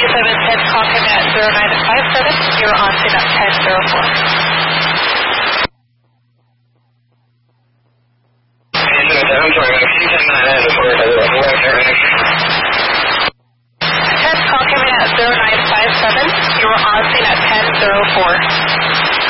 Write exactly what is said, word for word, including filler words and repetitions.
seven ten, call him at zero nine five seven. You're on to that ten zero four.